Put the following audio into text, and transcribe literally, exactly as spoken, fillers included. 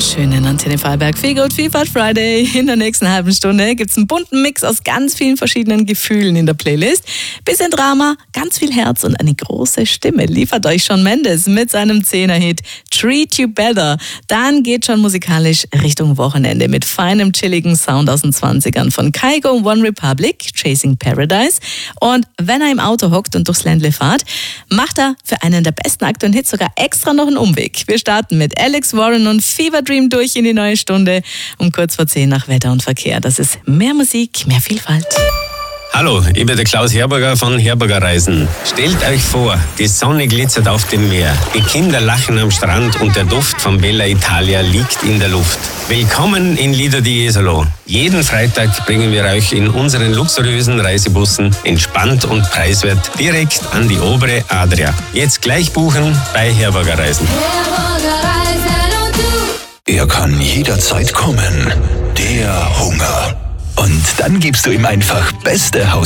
wunderschönen Antenne Freiberg Feel Good Vielfalt Friday. In der nächsten halben Stunde gibt es einen bunten Mix aus ganz vielen verschiedenen Gefühlen in der Playlist. Bisschen Drama, ganz viel Herz und eine große Stimme liefert euch Shawn Mendes mit seinem Zehner-Hit Treat You Better. Dann geht schon musikalisch Richtung Wochenende mit feinem, chilligen Sound aus den zwanzigern von Kygo und One Republic, Chasing Paradise. Und wenn er im Auto hockt und durchs Ländle fahrt, macht er für einen der besten aktuellen Hits sogar extra noch einen Umweg. Wir starten mit Alex Warren und Fever Dream durch in die neue Stunde um kurz vor zehn nach Wetter und Verkehr. Das ist mehr Musik, mehr Vielfalt. Hallo, ich bin der Klaus Herberger von Herberger Reisen. Stellt euch vor, die Sonne glitzert auf dem Meer, die Kinder lachen am Strand und der Duft von Bella Italia liegt in der Luft. Willkommen in Lido di Jesolo. Jeden Freitag bringen wir euch in unseren luxuriösen Reisebussen entspannt und preiswert direkt an die obere Adria. Jetzt gleich buchen bei Herberger Reisen. Er kann jederzeit kommen, der Hunger. Und dann gibst du ihm einfach beste Haus.